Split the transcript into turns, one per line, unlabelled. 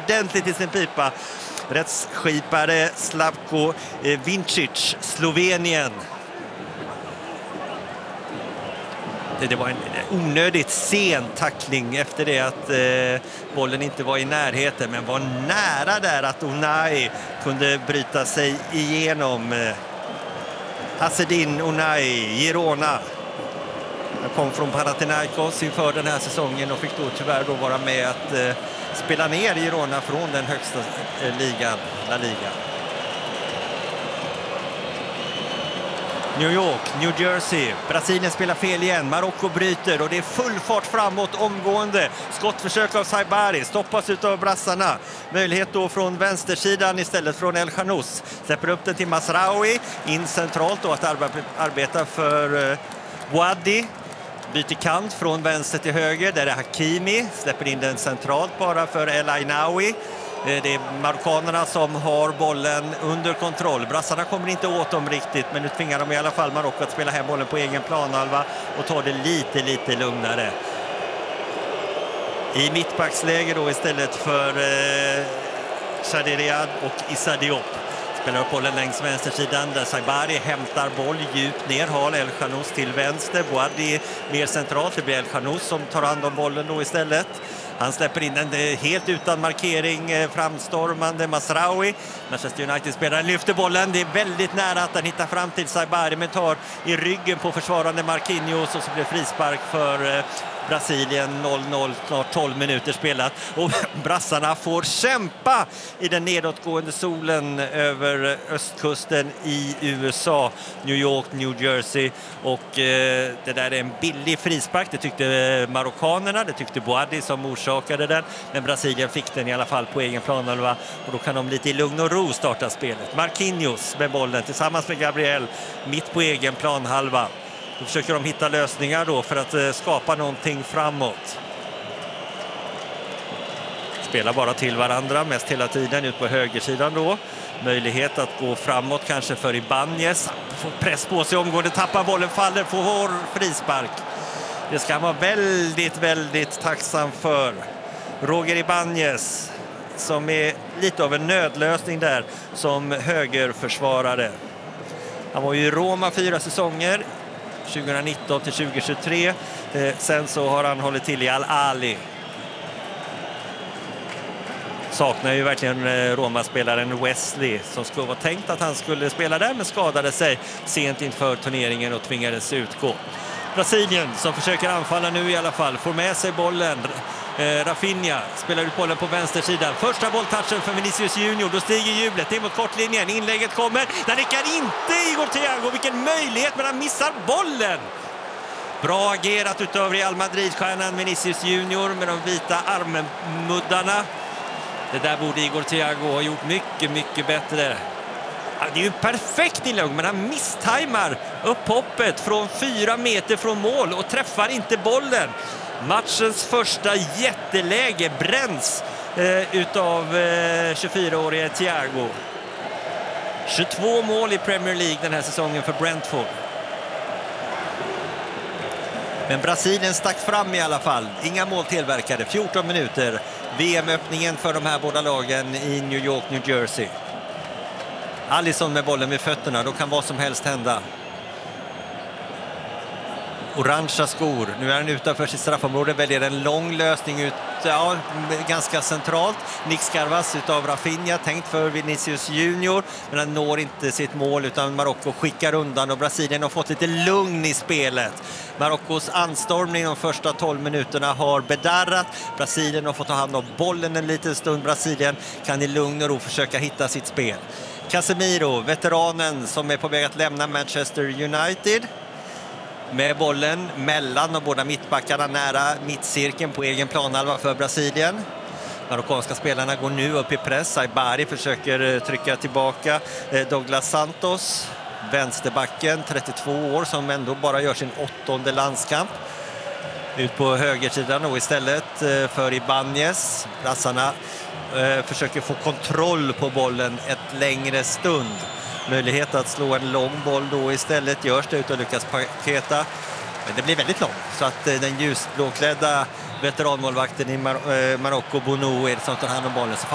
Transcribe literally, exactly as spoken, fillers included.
ordentligt i sin pipa. Rättsskipare Slavko Vincic, Slovenien. Det var en onödigt sen tackling efter det att eh, bollen inte var i närheten, men var nära där att Unai kunde bryta sig igenom. Eh, Hassedin Unai, Girona. Han kom från Panathinaikos inför den här säsongen och fick då tyvärr då vara med att eh, spela ner Girona från den högsta eh, ligan, La Liga. New York, New Jersey. Brasilien spelar fel igen. Marocko bryter och det är full fart framåt omgående. Skottförsök av Saibari stoppas av brassarna. Möjlighet då från vänstersidan istället från El Khanous. Släpper upp den till Masraoui. In centralt då att arbeta för uh, Boadi. Byter kant från vänster till höger. Där är Hakimi. Släpper in den centralt bara för El Ainaoui. Det är marockanerna som har bollen under kontroll. Brassarna kommer inte åt dem riktigt, men nu tvingar de i alla fall Marocko att spela hem bollen på egen planhalva och ta det lite, lite lugnare. I mittbacksläge då istället för eh, Shadiriad och Issa Diop. Spelar upp bollen längs vänstersidan där Saibari hämtar boll djupt ner. Har El Khanous till vänster. Boadi mer centralt. Det blir El Khanous som tar hand om bollen då istället. Han släpper in den helt utan markering, framstormande Masraoui. Manchester United-spelaren lyfter bollen. Det är väldigt nära att den hittar fram till Saibari, men tar i ryggen på försvarande Marquinhos och så blir frispark för Brasilien. noll noll, snart tolv minuter spelat. Och brassarna får kämpa i den nedåtgående solen över östkusten i U S A. New York, New Jersey. Och eh, det där är en billig frispark. Det tyckte marockanerna, det tyckte Boadi som orsakade den. Men Brasilien fick den i alla fall på egen planhalva. Och då kan de lite i lugn och ro starta spelet. Marquinhos med bollen tillsammans med Gabriel mitt på egen planhalva. Då försöker de hitta lösningar då för att eh, skapa någonting framåt. Spelar bara till varandra mest hela tiden ut på högersidan då. Möjlighet att gå framåt kanske för Ibanez. Får press på sig omgående, tappar bollen, faller, får frispark. Det ska han vara väldigt, väldigt tacksam för. Roger Ibanez som är lite av en nödlösning där som högerförsvarare. Han var ju i Roma fyra säsonger. tjugonitton till tjugohundratjugotre. Eh, sen så har han hållit till i Al-Ali. Saknar ju verkligen eh, Roma-spelaren Wesley som skulle vara tänkt att han skulle spela där, men skadade sig sent inför turneringen och tvingades utgå. Brasilien som försöker anfalla nu i alla fall. Får med sig bollen. Eh, Rafinha spelar ut bollen på vänstersidan. Första bolltouchen för Vinicius Junior. Då stiger jublet. Det är mot kortlinjen. Inlägget kommer. Där nickar inte Igor Thiago. Vilken möjlighet, men han missar bollen. Bra agerat utav Real Madrid-stjärnan Vinicius Junior med de vita armmuddarna. Det där borde Igor Thiago ha gjort mycket, mycket bättre. Det är ju perfekt inlägg, men han misstajmar upphoppet från fyra meter från mål och träffar inte bollen. Matchens första jätteläge bränns eh, utav eh, tjugofyraårige Thiago. tjugotvå mål i Premier League den här säsongen för Brentford. Men Brasilien stack fram i alla fall. Inga mål tillverkade. fjorton minuter. V M-öppningen för de här båda lagen i New York, New Jersey. Alisson med bollen vid fötterna. Då kan vad som helst hända. Orangea skor. Nu är han utanför sitt straffområde. Väljer en lång lösning ut. Ja, ganska centralt. Nick Scarvas utav Rafinha. Tänkt för Vinicius Junior. Men han når inte sitt mål utan Marocko skickar undan. Och Brasilien har fått lite lugn i spelet. Marockos anstormning de första tolv minuterna har bedarrat. Brasilien har fått ta hand om bollen en liten stund. Brasilien kan i lugn och ro försöka hitta sitt spel. Casemiro, veteranen som är på väg att lämna Manchester United. Med bollen mellan de båda mittbackarna nära mittcirkeln på egen planhalva för Brasilien. Marockanska spelarna går nu upp i press. Saibari försöker trycka tillbaka Douglas Santos, vänsterbacken, trettiotvå år, som ändå bara gör sin åttonde landskamp. Ut på högersidan och istället för Ibanez. Brassarna försöker få kontroll på bollen ett längre stund. Möjlighet att slå en lång boll då istället görs det utan Lucas Paqueta. Men det blir väldigt långt så att den ljusblåklädda veteranmålvakten i Mar- Marocko, Bono, är som tar hand om bollen. Så